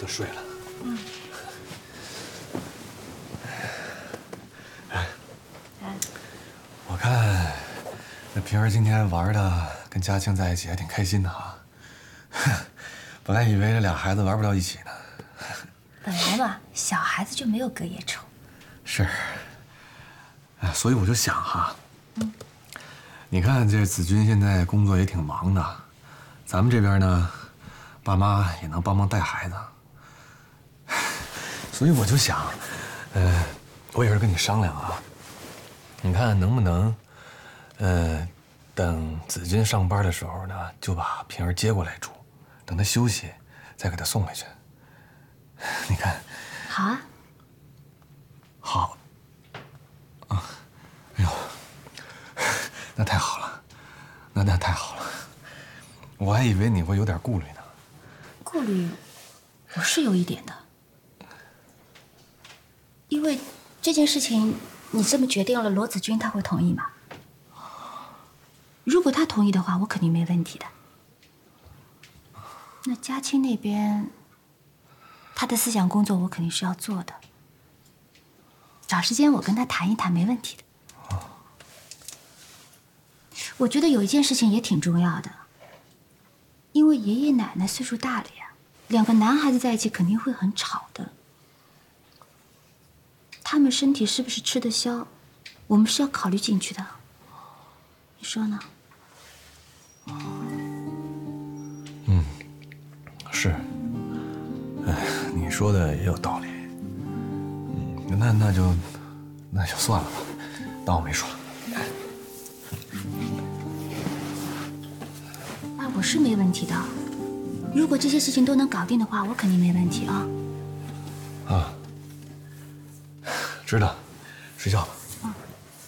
就睡了。我看那平儿今天玩的跟嘉庆在一起还挺开心的哈。本来以为这俩孩子玩不到一起呢。 本来嘛，小孩子就没有隔夜仇。 是。所以我就想哈，你看这子君现在工作也挺忙的，咱们这边呢，爸妈也能帮忙带孩子。所以我就想，我也是跟你商量啊。你看能不能，等子君上班的时候呢，就把平儿接过来住，等她休息，再给她送回去。你看， 好啊。 好。啊，哎呦，那太好了，那太好了，我还以为你会有点顾虑呢。 顾虑，我是有一点的，因为这件事情。你这么决定了，罗子君他会同意吗？如果他同意的话，我肯定没问题的。那嘉庆那边，他的思想工作我肯定是要做的。找时间我跟他谈一谈，没问题的。我觉得有一件事情也挺重要的，因为爷爷奶奶岁数大了呀，两个男孩子在一起肯定会很吵的。他们身体是不是吃得消，我们是要考虑进去的。你说呢？ 是。你说的也有道理。那就算了吧，当我没说。 我是没问题的。如果这些事情都能搞定的话，我肯定没问题啊。 知道，睡觉吧。